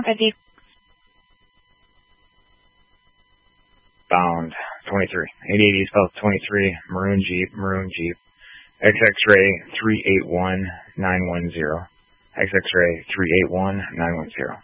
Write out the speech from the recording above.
ID. Bound 23. 8080 East Belt 23. Maroon Jeep. XX-ray 381910. XX-ray 381910.